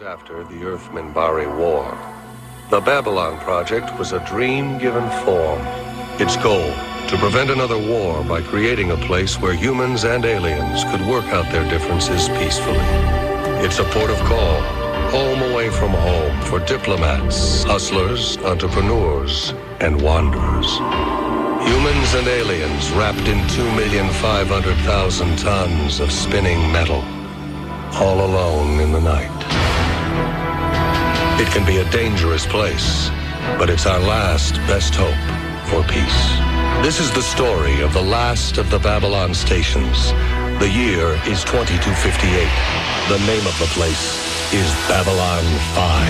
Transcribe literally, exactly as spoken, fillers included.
after the Earth-Minbari War, the Babylon Project was a dream given form. Its goal, to prevent another war by creating a place where humans and aliens could work out their differences peacefully. It's a port of call, home away from home for diplomats, hustlers, entrepreneurs, and wanderers. Humans and aliens wrapped in two million five hundred thousand tons of spinning metal, all alone in the night. It can be a dangerous place, but it's our last best hope for peace. This is the story of the last of the Babylon stations. The year is twenty-two fifty-eight. The name of the place is Babylon five.